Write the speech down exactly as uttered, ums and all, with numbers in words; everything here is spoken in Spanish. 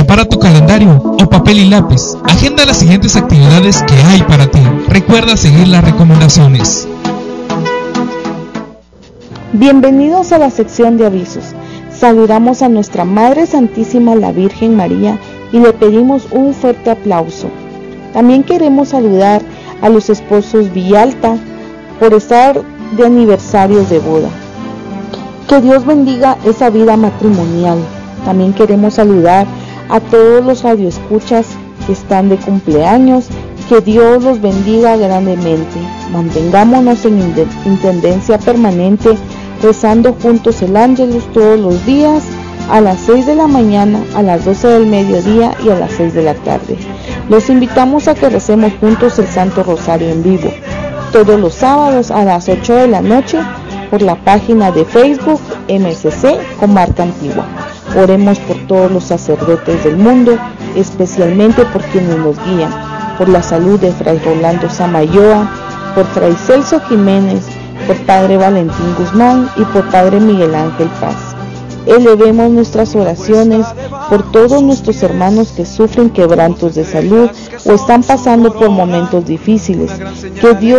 Prepara tu calendario o papel y lápiz. Agenda las siguientes actividades que hay para ti. Recuerda seguir las recomendaciones. Bienvenidos a la sección de avisos. Saludamos a nuestra Madre Santísima, la Virgen María, y le pedimos un fuerte aplauso. También queremos saludar a los esposos Villalta por estar de aniversarios de boda. Que Dios bendiga esa vida matrimonial. También queremos saludar a todos los radioescuchas que están de cumpleaños. Que Dios los bendiga grandemente. Mantengámonos en intendencia permanente, rezando juntos el Ángelus todos los días a las seis de la mañana, a las doce del mediodía y a las seis de la tarde. Los invitamos a que recemos juntos el Santo Rosario en vivo, todos los sábados a las ocho de la noche, por la página de Facebook M C C Comarca Antigua. Oremos por todos los sacerdotes del mundo, especialmente por quienes nos guían, por la salud de Fray Rolando Samayoa, por Fray Celso Jiménez, por Padre Valentín Guzmán y por Padre Miguel Ángel Paz. Elevemos nuestras oraciones por todos nuestros hermanos que sufren quebrantos de salud o están pasando por momentos difíciles. Que Dios